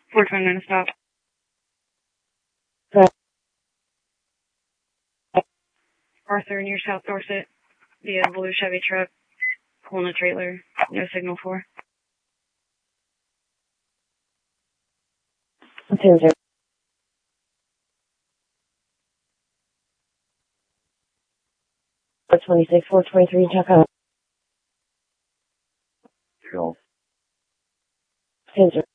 429 to stop. Arthur near South Dorset via blue Chevy truck, pulling a trailer, no signal for. 10-0. 426, 423, check out. 10-0.